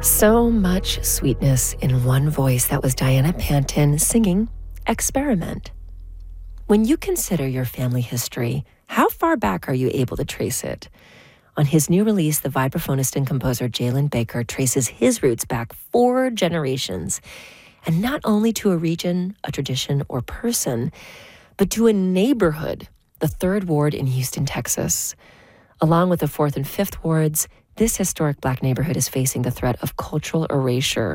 So much sweetness in one voice. That was Diana Panton singing Experiment. When you consider your family history, how far back are you able to trace it? On his new release, the vibraphonist and composer Jalen Baker traces his roots back 4 generations, and not only to a region, a tradition, or person, but to a neighborhood, the 3rd Ward in Houston, Texas. Along with the 4th and 5th Wards, this historic Black neighborhood is facing the threat of cultural erasure.